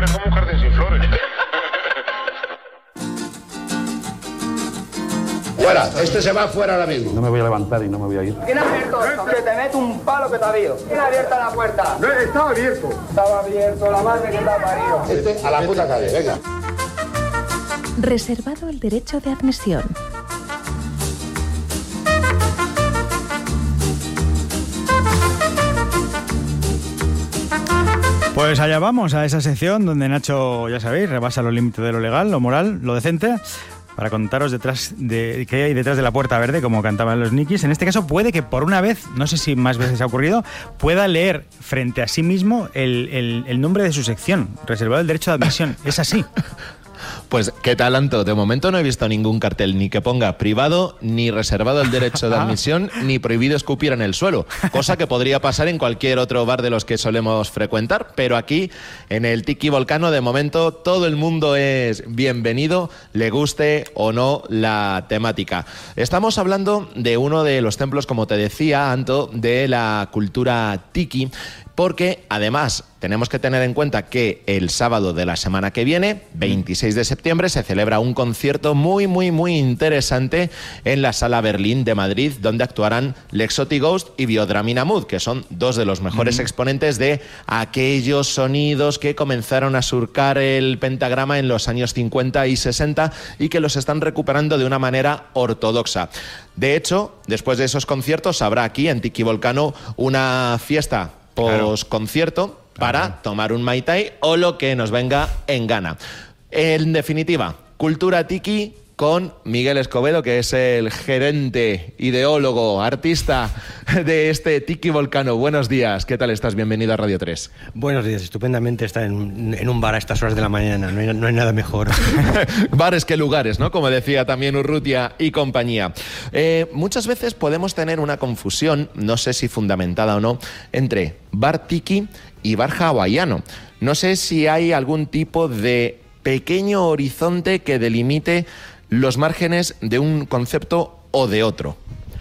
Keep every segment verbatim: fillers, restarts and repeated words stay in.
es como un jardín sin flores. Fuera, este se va fuera ahora mismo. No me voy a levantar y no me voy a ir. ¿Quién ha abierto esto? Que te meto un palo que te avío. ¿Quién ha abierto la puerta? No, estaba abierto. Estaba abierto, la madre que te ha parido. Este a la puta calle, venga. Reservado el derecho de admisión. Pues allá vamos, a esa sección donde Nacho, ya sabéis, rebasa los límites de lo legal, lo moral, lo decente, para contaros detrás de qué hay detrás de la puerta verde, como cantaban los Nikis. En este caso puede que por una vez, no sé si más veces ha ocurrido, pueda leer frente a sí mismo el, el, el nombre de su sección, reservado el derecho de admisión. Es así. Pues, ¿qué tal, Anto? De momento no he visto ningún cartel ni que ponga privado, ni reservado el derecho de admisión, ni prohibido escupir en el suelo, cosa que podría pasar en cualquier otro bar de los que solemos frecuentar, pero aquí, en el Tiki Volcano, de momento, todo el mundo es bienvenido, le guste o no la temática. Estamos hablando de uno de los templos, como te decía, Anto, de la cultura tiki, porque además tenemos que tener en cuenta que el sábado de la semana que viene, veintiséis de septiembre, se celebra un concierto muy, muy, muy interesante en la Sala Berlín de Madrid, donde actuarán L'Exotic Ghost y Biodramina Mood, que son dos de los mejores mm. exponentes de aquellos sonidos que comenzaron a surcar el pentagrama en los años cincuenta y sesenta y que los están recuperando de una manera ortodoxa. De hecho, después de esos conciertos habrá aquí en Tiki Volcano una fiesta post-concierto claro. para claro. tomar un Mai Tai o lo que nos venga en gana. En definitiva, cultura tiki con Miguel Escobedo, que es el gerente, ideólogo, artista de este Tiki Volcano. Buenos días, ¿qué tal estás? Bienvenido a Radio tres. Buenos días, estupendamente estar en, en un bar a estas horas de la mañana, no hay, no hay nada mejor. Bares que lugares, ¿no? Como decía también Urrutia y compañía. Eh, muchas veces podemos tener una confusión, no sé si fundamentada o no, entre bar tiki y bar hawaiano. No sé si hay algún tipo de pequeño horizonte que delimite los márgenes de un concepto o de otro.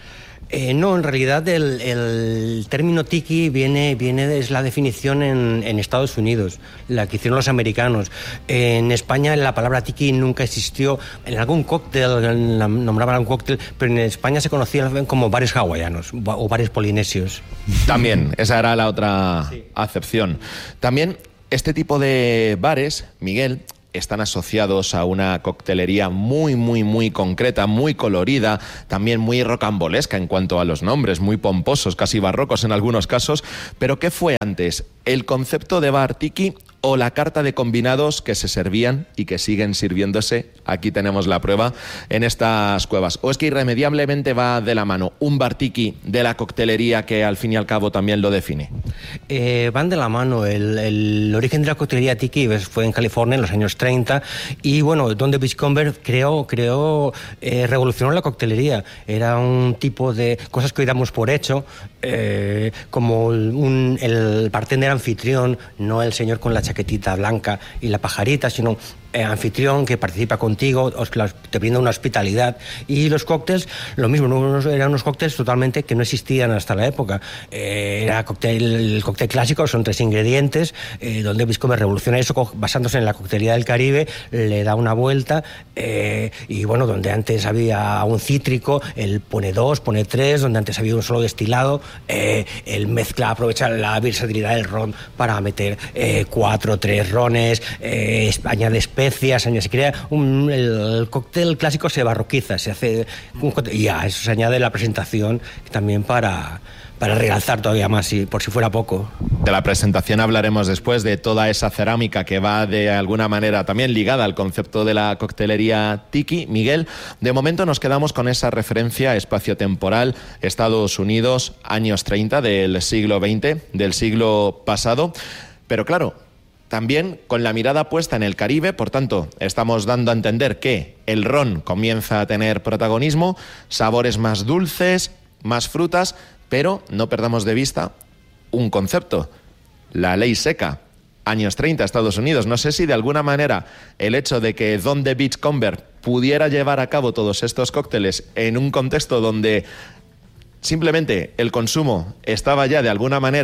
Eh, no, en realidad el, el término tiki viene, viene es la definición en, en Estados Unidos, la que hicieron los americanos. En España la palabra tiki nunca existió. En algún cóctel nombraban un cóctel, pero en España se conocía como bares hawaianos o bares polinesios. También, esa era la otra sí. acepción. También este tipo de bares, Miguel, están asociados a una coctelería muy, muy, muy concreta, muy colorida, también muy rocambolesca en cuanto a los nombres, muy pomposos, casi barrocos en algunos casos. Pero ¿qué fue antes? ¿El concepto de bar tiki o la carta de combinados que se servían y que siguen sirviéndose? Aquí tenemos la prueba en estas cuevas. ¿O es que irremediablemente va de la mano un bar tiki de la coctelería que al fin y al cabo también lo define? Eh, van de la mano. El, el origen de la coctelería tiki fue en California en los años treinta y bueno, donde Beachcomber creó, creó eh, revolucionó la coctelería. Era un tipo de cosas que hoy damos por hecho, eh, como un, el bartender anfitrión, no el señor con la chaquetita blanca y la pajarita, sino eh, anfitrión que participa contigo, os, te brinda una hospitalidad. Y los cócteles, lo mismo, ¿no? Eran unos cócteles totalmente que no existían hasta la época. Eh, era cóctel, el cóctel clásico, son tres ingredientes, eh, donde Beachcomber revoluciona eso basándose en la coctelería del Caribe, le da una vuelta, eh, y bueno, donde antes había un cítrico, él pone dos, pone tres, donde antes había un solo destilado, eh, él mezcla, aprovecha la versatilidad del ron para meter eh, cuatro, tres rones, eh, añade especias, añade, se crea un, el, el cóctel clásico se barroquiza, se hace un, y a eso se añade la presentación también para para realzar todavía más, y por si fuera poco. De la presentación hablaremos después, de toda esa cerámica que va de alguna manera también ligada al concepto de la coctelería tiki. Miguel, de momento nos quedamos con esa referencia espaciotemporal, Estados Unidos, años treinta del siglo veinte, del siglo pasado, pero claro, también con la mirada puesta en el Caribe. Por tanto, estamos dando a entender que el ron comienza a tener protagonismo, sabores más dulces, más frutas, pero no perdamos de vista un concepto, la ley seca, años treinta, Estados Unidos. No sé si de alguna manera el hecho de que Don the Beachcomber pudiera llevar a cabo todos estos cócteles en un contexto donde simplemente el consumo estaba ya de alguna manera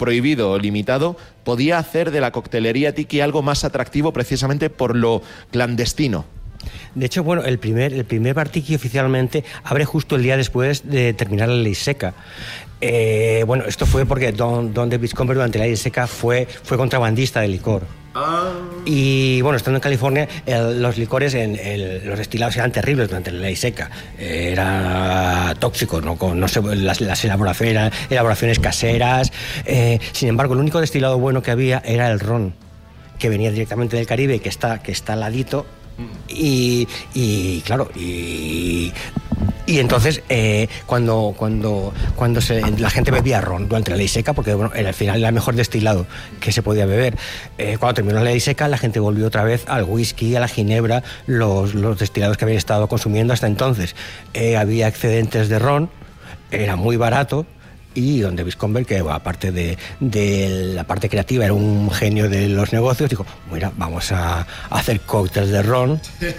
prohibido o limitado, podía hacer de la coctelería tiki algo más atractivo precisamente por lo clandestino. De hecho, bueno, el primer, el primer bar tiki oficialmente abre justo el día después de terminar la ley seca. Eh, bueno, esto fue porque Don, Don de Biscomber durante la ley seca fue, fue contrabandista de licor. Ah. Y bueno, estando en California, el, los licores, en, el, los destilados eran terribles durante la ley seca. Eh, era tóxico, no, Con, no sé, las, las elaboraciones, eran elaboraciones caseras. Eh, sin embargo, el único destilado bueno que había era el ron, que venía directamente del Caribe, que está, que está al ladito. Y, y claro, y, y entonces eh, cuando, cuando, cuando se, la gente bebía ron durante la ley seca, porque bueno, era, al final era el mejor destilado que se podía beber, eh, cuando terminó la ley seca la gente volvió otra vez al whisky, a la ginebra, los, los destilados que habían estado consumiendo hasta entonces. Eh, había excedentes de ron, era muy barato. Y Don Davis Conver, que bueno, aparte de, de la parte creativa, era un genio de los negocios, dijo, mira, vamos a, a hacer cócteles de ron.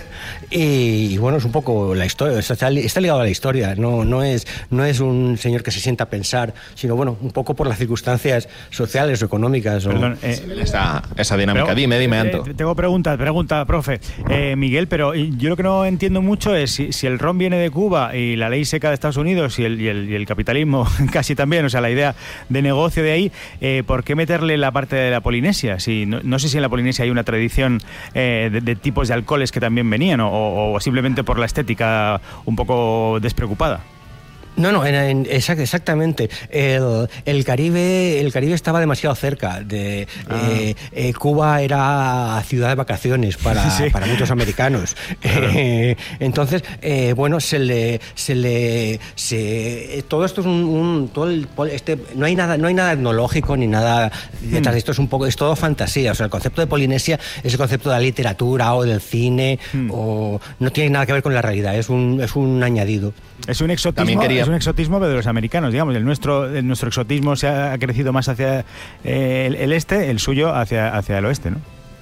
Y, y bueno, es un poco la historia, está, está ligado a la historia, no, no, es, no es un señor que se sienta a pensar, sino bueno, un poco por las circunstancias sociales o económicas. Perdón, o... eh, esa, esa dinámica, pero, dime, dime, Anto. Eh, tengo preguntas, pregunta, profe. Eh, Miguel, pero yo lo que no entiendo mucho es si, si el ron viene de Cuba y la ley seca de Estados Unidos y el, y el, y el capitalismo casi también, o sea, la idea de negocio de ahí, eh, ¿por qué meterle la parte de la Polinesia? Si, no, no sé si en la Polinesia hay una tradición eh, de, de tipos de alcoholes que también venían o, o simplemente por la estética un poco despreocupada. No, no, en, en, exactamente. El, el Caribe, el Caribe estaba demasiado cerca. De, ah. eh, eh, Cuba era ciudad de vacaciones para, sí. para muchos americanos. Claro. Eh, entonces, eh, bueno, se le, se le, se, todo esto es un, un todo el, este, no hay nada, no hay nada etnológico ni nada detrás de esto. Es un poco, es todo fantasía. O sea, el concepto de Polinesia es el concepto de la literatura o del cine, hmm. o no tiene nada que ver con la realidad. Es un, es un añadido. Es un exotismo, quería... es un exotismo de los americanos, digamos. El nuestro, el nuestro exotismo se ha crecido más hacia eh, el, el este, el suyo hacia, hacia el oeste, ¿no?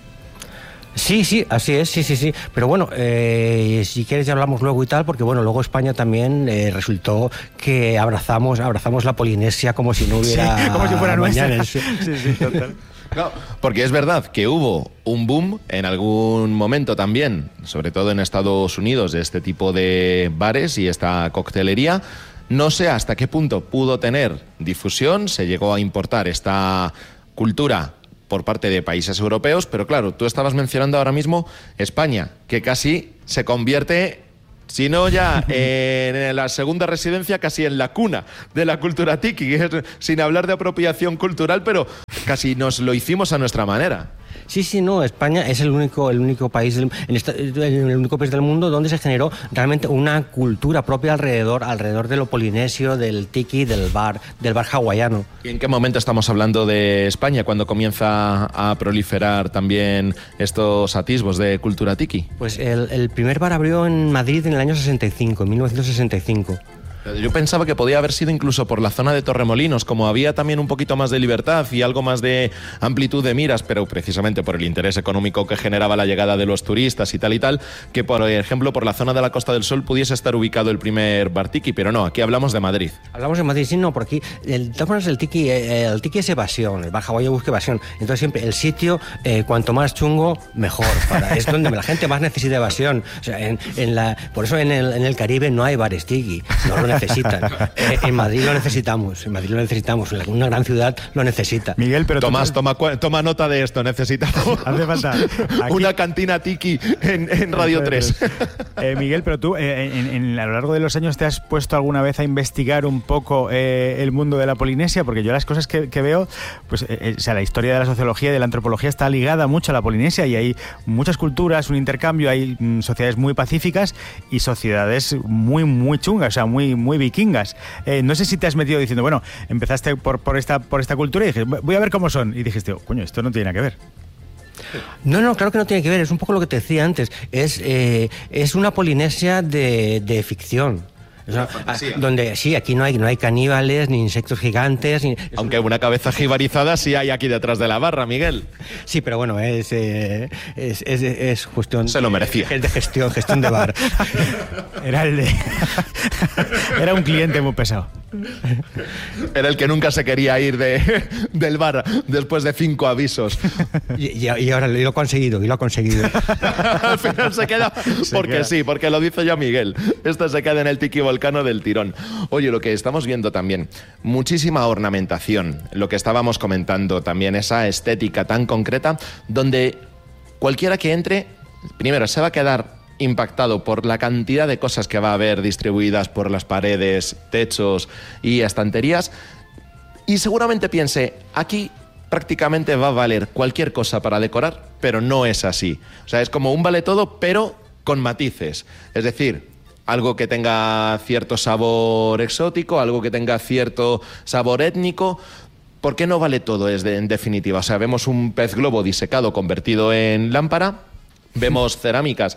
Sí, sí, así es, sí, sí, sí. Pero bueno, eh, si quieres ya hablamos luego y tal, porque bueno, luego España también eh, resultó que abrazamos, abrazamos la Polinesia como si no hubiera sí, como si fuera mañana. Nuestra. Sí, sí, total. No, porque es verdad que hubo un boom en algún momento también, sobre todo en Estados Unidos, de este tipo de bares y esta coctelería. No sé hasta qué punto pudo tener difusión, se llegó a importar esta cultura por parte de países europeos, pero claro, tú estabas mencionando ahora mismo España, que casi se convierte... Si no ya eh, en la segunda residencia, casi en la cuna de la cultura tiki, sin hablar de apropiación cultural, pero casi nos lo hicimos a nuestra manera. Sí, sí, no, España es el único, el único país, del, en esta, el único país del mundo donde se generó realmente una cultura propia alrededor, alrededor de lo polinesio, del tiki, del bar, del bar hawaiano. ¿Y en qué momento estamos hablando de España cuando comienza a proliferar también estos atisbos de cultura tiki? Pues el, el primer bar abrió en Madrid en el año sesenta y cinco, en mil novecientos sesenta y cinco. Yo pensaba que podía haber sido incluso por la zona de Torremolinos, como había también un poquito más de libertad y algo más de amplitud de miras, pero precisamente por el interés económico que generaba la llegada de los turistas y tal y tal, que por ejemplo por la zona de la Costa del Sol pudiese estar ubicado el primer bar tiki, pero no, aquí hablamos de Madrid. Hablamos de Madrid, sí, no, por aquí, el, el tiki, el tiki es evasión, el bar hawaiano busca evasión, entonces siempre el sitio, eh, cuanto más chungo, mejor, para, es donde la gente más necesita evasión, o sea, en, en la, por eso en el, en el Caribe no hay bares tiki, no lo necesitan. Eh, en Madrid lo necesitamos, en Madrid lo necesitamos, una gran ciudad lo necesita. Miguel, pero Tomás, toma, toma nota de esto, necesitamos hace falta aquí... una cantina tiki en, en Radio tres. Eh, Miguel, pero tú eh, en, en, a lo largo de los años te has puesto alguna vez a investigar un poco eh, el mundo de la Polinesia, porque yo las cosas que, que veo, pues eh, o sea, la historia de la sociología y de la antropología está ligada mucho a la Polinesia y hay muchas culturas, un intercambio, hay mm, sociedades muy pacíficas y sociedades muy, muy chungas, o sea, muy, muy vikingas. Eh, no sé si te has metido diciendo, bueno, empezaste por, por, esta, por esta cultura y dijiste, voy a ver cómo son. Y dijiste, oh, coño, esto no tiene nada que ver. No, no, claro que no tiene que ver. Es un poco lo que te decía antes. Es, eh, es una Polinesia de, de ficción. O sea, donde sí, aquí no hay no hay caníbales ni insectos gigantes ni... aunque una cabeza jibarizada sí hay aquí detrás de la barra, Miguel. Sí, pero bueno, es eh, es, es, es cuestión, se lo merecía, es de gestión gestión de bar. Era el de era un cliente muy pesado. Era el que nunca se quería ir de, del bar después de cinco avisos. Y, y, y ahora lo he conseguido, y lo ha conseguido. Al final se queda Se porque queda. sí, porque lo dice ya Miguel. Esto se queda en el Tiki Volcano del tirón. Oye, lo que estamos viendo también, muchísima ornamentación, lo que estábamos comentando también, esa estética tan concreta, donde cualquiera que entre, primero se va a quedar impactado por la cantidad de cosas que va a haber distribuidas por las paredes, techos y estanterías, y seguramente piense, aquí prácticamente va a valer cualquier cosa para decorar, pero no es así. O sea, es como un vale todo, pero con matices. Es decir, algo que tenga cierto sabor exótico, algo que tenga cierto sabor étnico. ¿Por qué no vale todo? Es de, en definitiva, o sea, vemos un pez globo disecado convertido en lámpara. Vemos cerámicas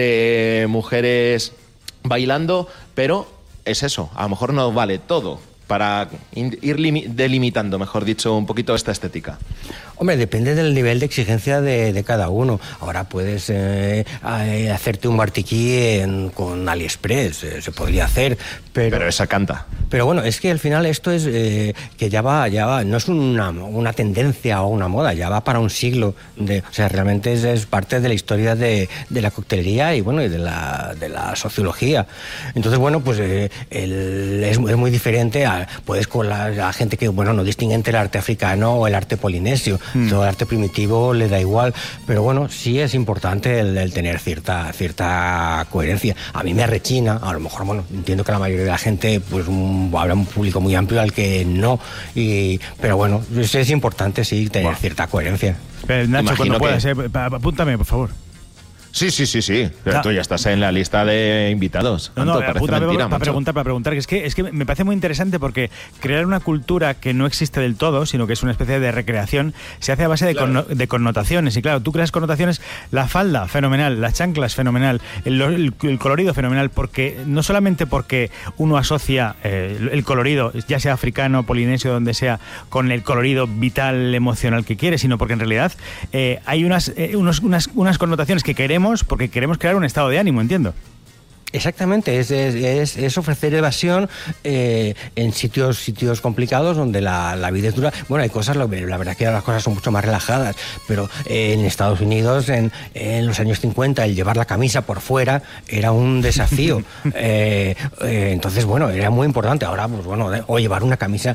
de mujeres bailando, pero es eso, a lo mejor no vale todo para ir delimitando, mejor dicho, un poquito esta estética. Hombre, depende del nivel de exigencia de, de cada uno. Ahora puedes eh, hacerte un martiquí en, con AliExpress, eh, se podría hacer, pero... Pero esa canta. Pero bueno, es que al final esto es eh, que ya va, ya va, no es una, una tendencia o una moda, ya va para un siglo. De, o sea, realmente es, es parte de la historia de, de la coctelería y bueno, y de la, de la sociología. Entonces, bueno, pues eh, el, es, es muy diferente. A, puedes con la, la gente que, bueno, no distingue entre el arte africano o el arte polinesio. Mm. Todo el arte primitivo le da igual. Pero bueno, sí es importante el, el tener cierta, cierta coherencia. A mí me rechina, a lo mejor, bueno, entiendo que la mayoría de la gente, pues un habrá un público muy amplio al que no, y, pero bueno, es, es importante sí tener bueno. cierta coherencia. Pero, Nacho, cuando que... puedas, eh, apúntame, por favor. Sí, sí, sí, sí. Pero no. Tú ya estás en la lista de invitados. No, no, Anto, parece puta, mentira, para preguntar, para preguntar, que es que es que me parece muy interesante porque crear una cultura que no existe del todo, sino que es una especie de recreación, se hace a base de, claro. conno, de connotaciones. Y claro, tú creas connotaciones, la falda, fenomenal, las chanclas, fenomenal, el, el, el colorido, fenomenal, porque no solamente porque uno asocia eh, el colorido, ya sea africano, polinesio, donde sea, con el colorido vital, emocional que quiere, sino porque en realidad eh, hay unas, eh, unos, unas, unas connotaciones que queremos porque queremos crear un estado de ánimo, entiendo. Exactamente, es, es, es ofrecer evasión eh, en sitios sitios complicados donde la, la vida es dura. Bueno, hay cosas, la verdad que las cosas son mucho más relajadas, pero eh, en Estados Unidos, en, en los años cincuenta, el llevar la camisa por fuera era un desafío. eh, eh, entonces, bueno, era muy importante. Ahora, pues bueno, o llevar una camisa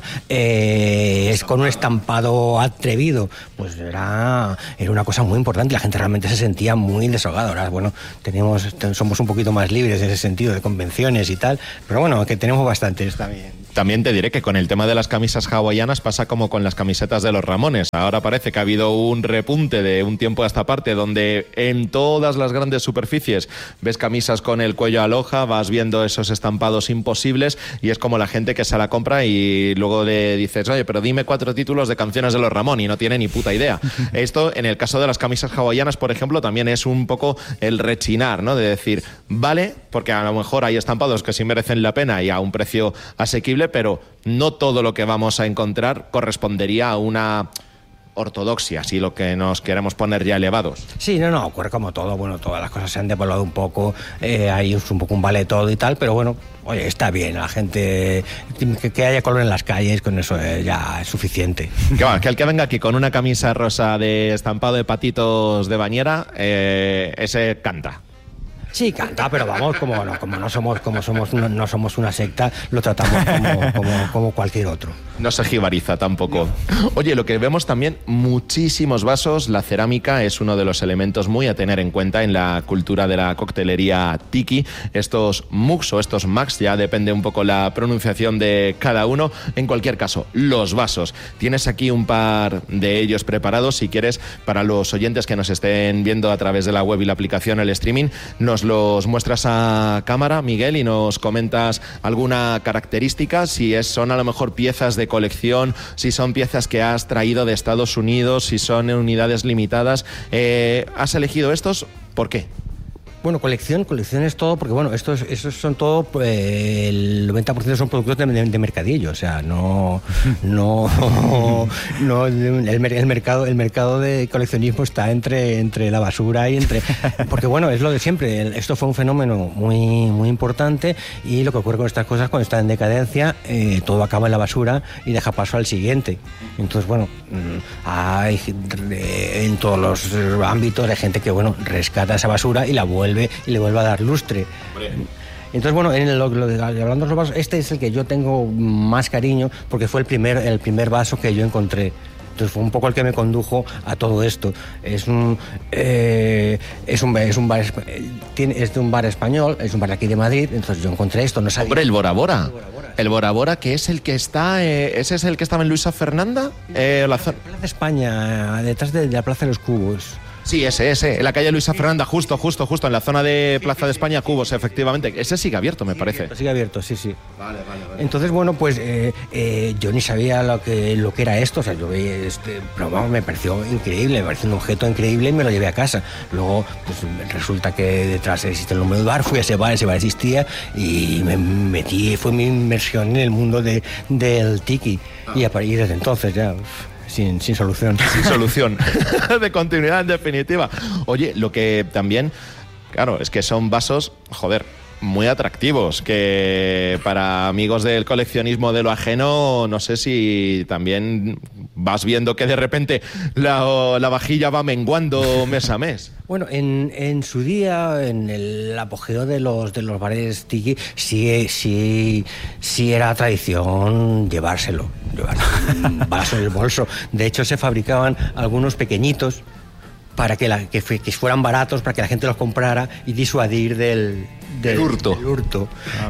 eh, es con un estampado atrevido, pues era, era una cosa muy importante. La gente realmente se sentía muy desahogada. Ahora, bueno, tenemos, somos un poquito más libres en ese sentido de convenciones y tal, pero bueno, que tenemos bastantes también. También te diré que con el tema de las camisas hawaianas pasa como con las camisetas de los Ramones. Ahora parece que ha habido un repunte de un tiempo a esta parte donde en todas las grandes superficies ves camisas con el cuello aloja, vas viendo esos estampados imposibles y es como la gente que se la compra y luego le dices, oye, pero dime cuatro títulos de canciones de los Ramones y no tiene ni puta idea. Esto, en el caso de las camisas hawaianas, por ejemplo, también es un poco el rechinar, ¿no? De decir, vale, porque a lo mejor hay estampados que sí merecen la pena y a un precio asequible, pero no todo lo que vamos a encontrar correspondería a una ortodoxia, si lo que nos queremos poner ya elevados. Sí, no, no, ocurre como todo, bueno, todas las cosas se han devaluado un poco, eh, hay un poco un vale todo y tal, pero bueno, oye, está bien, la gente, que, que haya color en las calles, con eso eh, ya es suficiente. Que, va, que el que venga aquí con una camisa rosa de estampado de patitos de bañera, eh, ese canta. Sí, canta, pero vamos, como no, como no somos, como somos, no, no somos una secta, lo tratamos como, como, como cualquier otro. No se jibariza tampoco. Oye, lo que vemos también, muchísimos vasos. La cerámica es uno de los elementos muy a tener en cuenta en la cultura de la coctelería tiki. Estos mugs o estos mags, ya depende un poco la pronunciación de cada uno. En cualquier caso, los vasos. Tienes aquí un par de ellos preparados. Si quieres, para los oyentes que nos estén viendo a través de la web y la aplicación, el streaming, nos los muestras a cámara, Miguel, y nos comentas alguna característica, si es, son a lo mejor piezas de colección, si son piezas que has traído de Estados Unidos, si son unidades limitadas. Eh, ¿Has elegido estos? ¿Por qué? Bueno, colección, colección es todo, porque bueno, estos, estos son todo, eh, el noventa por ciento son productos de, de, de mercadillo, o sea, no, no, no el, el mercado, el mercado de coleccionismo está entre, entre la basura y entre, porque bueno, es lo de siempre. Esto fue un fenómeno muy, muy importante y lo que ocurre con estas cosas cuando están en decadencia, eh, todo acaba en la basura y deja paso al siguiente. Entonces, bueno, hay en todos los ámbitos de gente que bueno rescata esa basura y la vuelve y le vuelve a dar lustre. Entonces, bueno, en lo, lo de, hablando de los vasos, este es el que yo tengo más cariño porque fue el primer, el primer vaso que yo encontré. Entonces fue un poco el que me condujo a todo esto. Es un eh, es un es un bar tiene, es de un bar español, es un bar aquí de Madrid. Entonces yo encontré esto, no sabía. Hombre, el Bora Bora. El Bora Bora, que es el que está, eh, ese es el que estaba en Luisa Fernanda, eh, la zona. Plaza España, detrás de, de la Plaza de los Cubos. Sí, ese, ese, en la calle Luisa Fernanda, justo, justo, justo, en la zona de Plaza de España, Cubos, efectivamente. Ese sigue abierto, me parece. Sigue abierto, sí, sí. Vale, vale, vale. Entonces, bueno, pues eh, eh, yo ni sabía lo que, lo que era esto, o sea, yo veía este, pero vamos, me pareció increíble, me pareció un objeto increíble y me lo llevé a casa. Luego, pues resulta que detrás existe el nombre del bar, fui a ese bar, ese bar existía y me metí, fue mi inmersión en el mundo de, del tiki. Ah. Y a partir desde entonces ya... Uf, Sin, sin solución. Sin solución. De continuidad, en definitiva. Oye, lo que también, claro, es que son vasos, joder, muy atractivos, que para amigos del coleccionismo de lo ajeno, no sé si también vas viendo que de repente la, la vajilla va menguando mes a mes. Bueno, en, en su día, en el apogeo de los de los bares tiki, sí, sí, sí era tradición llevárselo, llevar un vaso en el bolso. De hecho, se fabricaban algunos pequeñitos para que, la, que, que fueran baratos, para que la gente los comprara y disuadir del... Del, el hurto. Del hurto.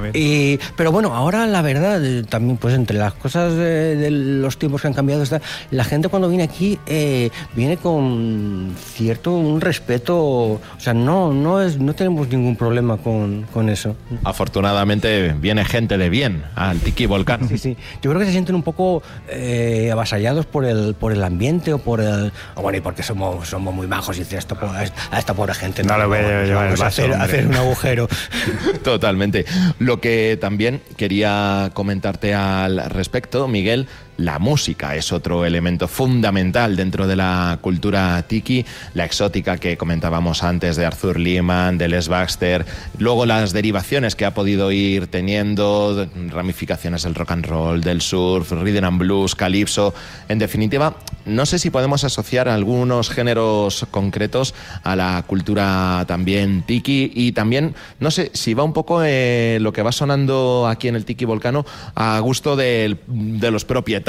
Y, pero bueno, ahora la verdad, también pues entre las cosas de, de los tiempos que han cambiado, está, la gente cuando viene aquí eh, viene con cierto un respeto, o sea, no, no, es, no tenemos ningún problema con, con eso. Afortunadamente viene gente de bien al Tiki Volcán. Sí, sí. Yo creo que se sienten un poco eh, avasallados por el, por el ambiente o por el... O bueno, y porque somos, somos muy majos y dice, a esta, a esta pobre gente no, no lo veo yo vamos a hacer, hacer un agujero. Totalmente. Lo que también quería comentarte al respecto, Miguel, la música es otro elemento fundamental dentro de la cultura tiki, la exótica que comentábamos antes de Arthur Lehman, de Les Baxter, luego las derivaciones que ha podido ir teniendo, ramificaciones del rock and roll, del surf, rhythm and blues, calipso. En definitiva, no sé si podemos asociar algunos géneros concretos a la cultura también tiki y también, no sé si va un poco eh, lo que va sonando aquí en el Tiki Volcano a gusto de, de los propietarios.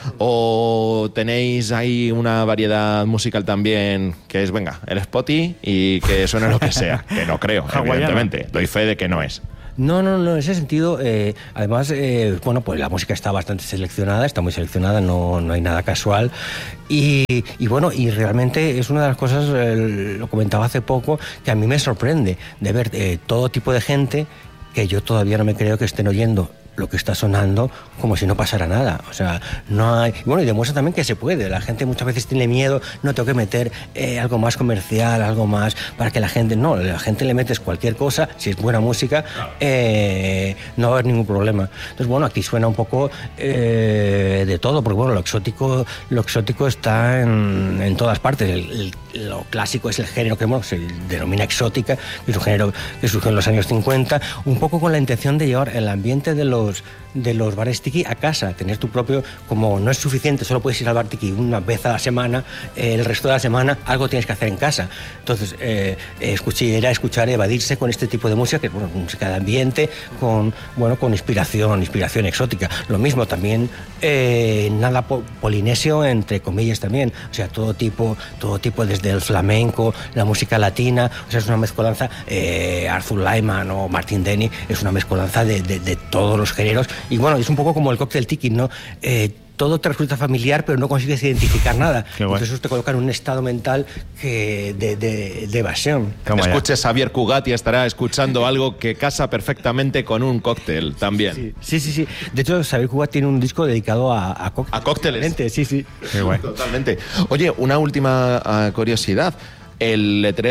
¿O tenéis ahí una variedad musical también que es, venga, el Spotify y que suene lo que sea? Que no creo, evidentemente. Doy fe de que no es. No, no, no, en ese sentido, eh, además, eh, bueno, pues la música está bastante seleccionada, está muy seleccionada, no, no hay nada casual. Y, y bueno, y realmente es una de las cosas, eh, lo comentaba hace poco, que a mí me sorprende de ver eh, todo tipo de gente que yo todavía no me creo que estén oyendo lo que está sonando como si no pasara nada. O sea, no hay... Bueno, y demuestra también que se puede. La gente muchas veces tiene miedo, no tengo que meter eh, algo más comercial, algo más para que la gente... No, la gente le metes cualquier cosa, si es buena música, eh, no va a haber ningún problema. Entonces, bueno, aquí suena un poco eh, de todo, porque bueno, lo exótico, lo exótico está en, en todas partes. El, el, lo clásico es el género que bueno, se denomina exótica, que es un género que surgió en los años cincuenta, un poco con la intención de llevar el ambiente de los de los bares tiki a casa, tener tu propio, como no es suficiente, solo puedes ir al bar tiki una vez a la semana, eh, el resto de la semana algo tienes que hacer en casa. Entonces, eh, escuché, era escuchar, evadirse con este tipo de música, que es bueno, música de ambiente, con, bueno, con inspiración, inspiración exótica. Lo mismo también, eh, nada po polinesio, entre comillas también, o sea, todo tipo, todo tipo desde el flamenco, la música latina, o sea, es una mezcolanza, eh, Arthur Lyman o Martin Denny, es una mezcolanza de, de, de todos los géneros. Y bueno, es un poco como el cóctel tiki, ¿no? Eh, todo te resulta familiar, pero no consigues identificar nada. Entonces eso te coloca en un estado mental que de, de, de evasión. Escuches, Xavier Cugat y estará escuchando algo que casa perfectamente con un cóctel también. Sí, sí, sí. sí. De hecho, Xavier Cugat tiene un disco dedicado a, a, cócteles. ¿A cócteles? Sí, sí. Qué guay. Totalmente. Oye, una última uh, curiosidad. El letrero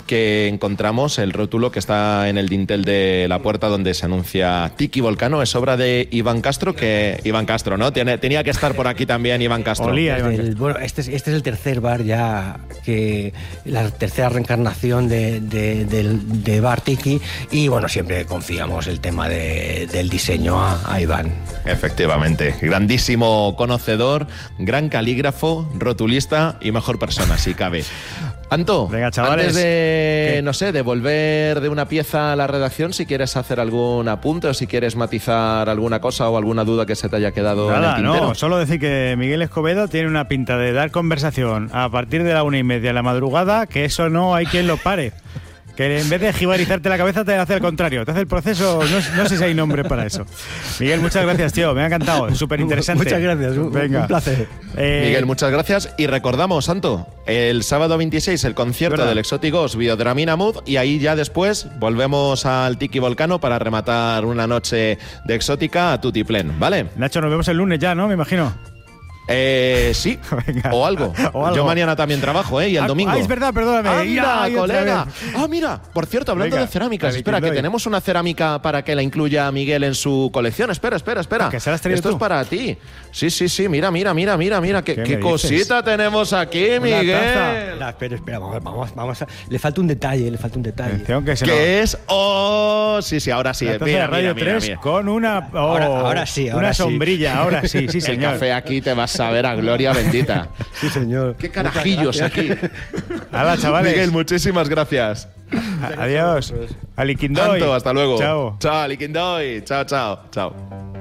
que encontramos el rótulo que está en el dintel de la puerta donde se anuncia Tiki Volcano. Es obra de Iván Castro, que Iván Castro, ¿no? Tiene, tenía que estar por aquí también Iván Castro. Olía, Iván El- bueno, este es, este es el tercer bar ya, que la tercera reencarnación de, de, del- de bar Tiki, y bueno, siempre confiamos el tema de- del diseño a, a Iván. Efectivamente, grandísimo conocedor, gran calígrafo, rotulista y mejor persona, si cabe. Anto, Venga, chavales. antes de, ¿Qué? no sé, de volver de una pieza a la redacción, si quieres hacer algún apunte o si quieres matizar alguna cosa o alguna duda que se te haya quedado en Nada, el tintero. no, solo decir que Miguel Escobedo tiene una pinta de dar conversación a partir de la una y media de la madrugada, que eso no hay quien lo pare. Que en vez de jibarizarte la cabeza te hace el contrario, te hace el proceso, no, no sé si hay nombre para eso. Miguel, muchas gracias, tío, me ha encantado, súper interesante. Muchas gracias, un- Venga. un placer. Eh, Miguel, muchas gracias. Y recordamos, Santo, el sábado veintiséis el concierto ¿Verdad? del Exóticos Biodramina Mood, y ahí ya después volvemos al Tiki Volcano para rematar una noche de exótica a tutiplén, ¿vale? Nacho, nos vemos el lunes ya, ¿no? Me imagino. Eh, sí, Venga. o algo. O algo. Yo mañana también trabajo, ¿eh? Y el Ah, domingo. ah, es verdad, perdóname. Anda, Ay, otra colega. vez. Ah, mira, por cierto, hablando Venga, de cerámicas, dale, espera, que te que doy. tenemos una cerámica para que la incluya Miguel en su colección. Espera, espera, espera. ¿Que se la has traído Esto tú? es para ti. Sí, sí, sí, mira, mira, mira, mira, mira. Qué, ¿Qué qué me dices? cosita tenemos aquí, Miguel. taza. La- espera, espera, vamos, vamos, vamos a- le falta un detalle, le falta un detalle. Atención, que se ¿Qué es? Oh, sí, sí, ahora sí. La taza Mira, de Radio mira, mira, tres mira. con una, oh, Ahora- ahora sí, ahora una sí. sombrilla, ahora sí, sí, El señor. café aquí te vas a ver a gloria bendita. Sí, señor. Qué carajillos aquí. Hala, chavales. Miguel, muchísimas gracias. Adiós. Aliquindoy. Tanto, hasta luego. Chao. Chao, Liquindoy. Chao, chao, chao.